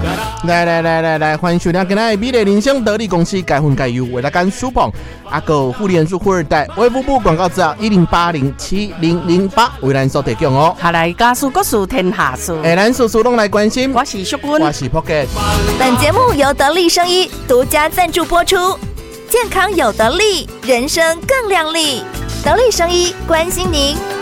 来，欢迎收听今天的美丽人生得力公司该分该优为大家舒捧阿狗互联数富二代微服部广告资料10807008为咱所提供哦。 下来家事各事天下事， 咱叔叔拢来关心。 我是淑君， 我是 Pocket。 本节目由得力生医独家赞助播出，健康有得力，人生更亮丽。得力生医关心您。